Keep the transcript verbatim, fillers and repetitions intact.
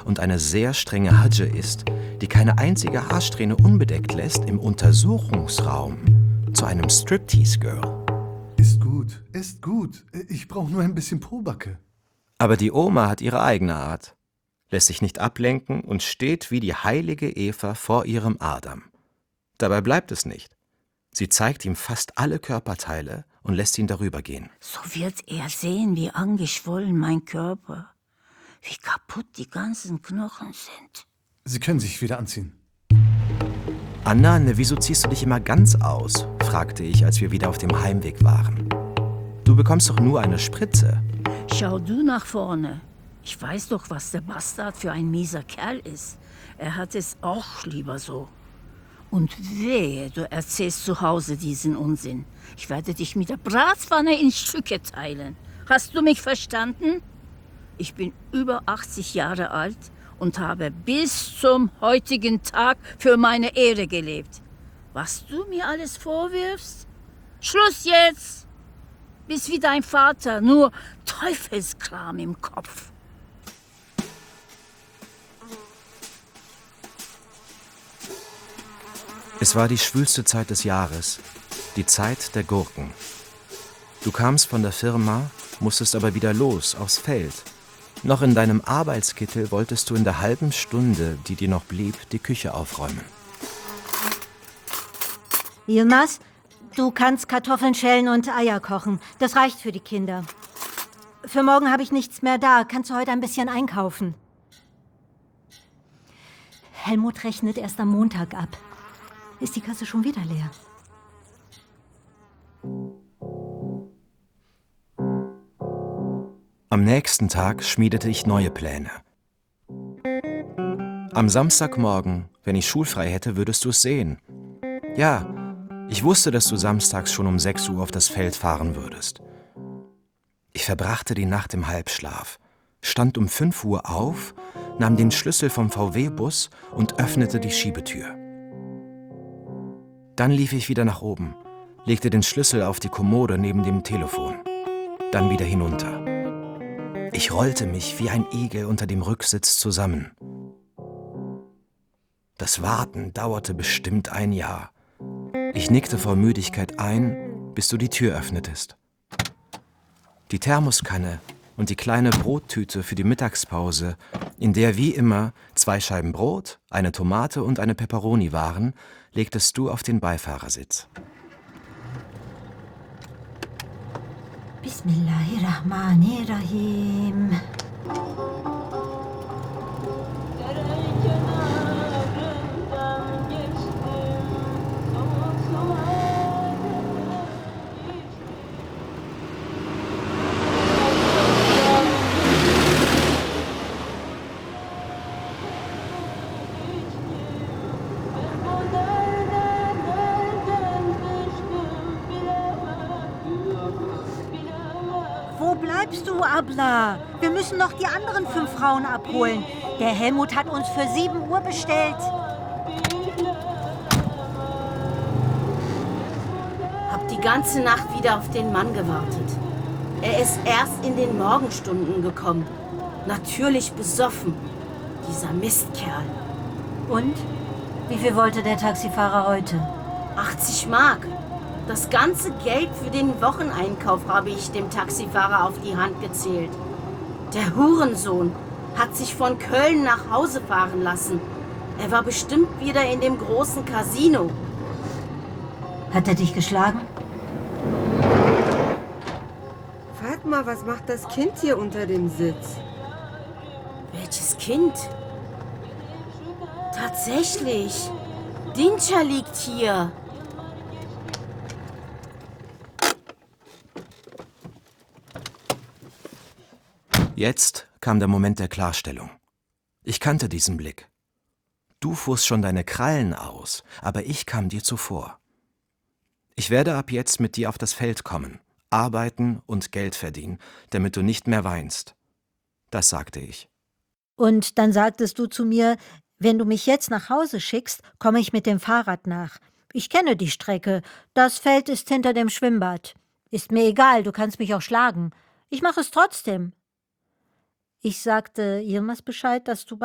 und eine sehr strenge Hadje ist, die keine einzige Haarsträhne unbedeckt lässt, im Untersuchungsraum zu einem Striptease-Girl. Ist gut, ist gut. Ich brauche nur ein bisschen Pobacke. Aber die Oma hat ihre eigene Art, lässt sich nicht ablenken und steht wie die heilige Eva vor ihrem Adam. Dabei bleibt es nicht. Sie zeigt ihm fast alle Körperteile und lässt ihn darüber gehen. So wird er sehen, wie angeschwollen mein Körper, wie kaputt die ganzen Knochen sind. Sie können sich wieder anziehen. Anna, ne, wieso ziehst du dich immer ganz aus? Fragte ich, als wir wieder auf dem Heimweg waren. Du bekommst doch nur eine Spritze. Schau du nach vorne. Ich weiß doch, was der Bastard für ein mieser Kerl ist. Er hat es auch lieber so. Und wehe, du erzählst zu Hause diesen Unsinn. Ich werde dich mit der Bratpfanne in Stücke teilen. Hast du mich verstanden? Ich bin über achtzig Jahre alt und habe bis zum heutigen Tag für meine Ehre gelebt. Was du mir alles vorwirfst? Schluss jetzt! Bist wie dein Vater, nur Teufelskram im Kopf. Es war die schwülste Zeit des Jahres, die Zeit der Gurken. Du kamst von der Firma, musstest aber wieder los aufs Feld. Noch in deinem Arbeitskittel wolltest du in der halben Stunde, die dir noch blieb, die Küche aufräumen. Yilmaz, du kannst Kartoffeln schälen und Eier kochen. Das reicht für die Kinder. Für morgen habe ich nichts mehr da. Kannst du heute ein bisschen einkaufen? Helmut rechnet erst am Montag ab. Ist die Kasse schon wieder leer? Am nächsten Tag schmiedete ich neue Pläne. Am Samstagmorgen, wenn ich schulfrei hätte, würdest du es sehen. Ja, ich wusste, dass du samstags schon um sechs Uhr auf das Feld fahren würdest. Ich verbrachte die Nacht im Halbschlaf, stand um fünf Uhr auf, nahm den Schlüssel vom V W-Bus und öffnete die Schiebetür. Dann lief ich wieder nach oben, legte den Schlüssel auf die Kommode neben dem Telefon, dann wieder hinunter. Ich rollte mich wie ein Igel unter dem Rücksitz zusammen. Das Warten dauerte bestimmt ein Jahr. Ich nickte vor Müdigkeit ein, bis du die Tür öffnetest. Die Thermoskanne und die kleine Brottüte für die Mittagspause, in der wie immer zwei Scheiben Brot, eine Tomate und eine Peperoni waren, legtest du auf den Beifahrersitz. Bismillahirrahmanirrahim. Wo bleibst du, Abla? Wir müssen noch die anderen fünf Frauen abholen. Der Helmut hat uns für sieben Uhr bestellt. Hab die ganze Nacht wieder auf den Mann gewartet. Er ist erst in den Morgenstunden gekommen. Natürlich besoffen. Dieser Mistkerl. Und? Wie viel wollte der Taxifahrer heute? achtzig Mark. Das ganze Geld für den Wocheneinkauf habe ich dem Taxifahrer auf die Hand gezählt. Der Hurensohn hat sich von Köln nach Hause fahren lassen. Er war bestimmt wieder in dem großen Casino. Hat er dich geschlagen? Fatma, was macht das Kind hier unter dem Sitz? Welches Kind? Tatsächlich. Dincha liegt hier. Jetzt kam der Moment der Klarstellung. Ich kannte diesen Blick. Du fuhrst schon deine Krallen aus, aber ich kam dir zuvor. Ich werde ab jetzt mit dir auf das Feld kommen, arbeiten und Geld verdienen, damit du nicht mehr weinst. Das sagte ich. Und dann sagtest du zu mir, wenn du mich jetzt nach Hause schickst, komme ich mit dem Fahrrad nach. Ich kenne die Strecke. Das Feld ist hinter dem Schwimmbad. Ist mir egal, du kannst mich auch schlagen. Ich mache es trotzdem. Ich sagte Yilmaz Bescheid, dass du bei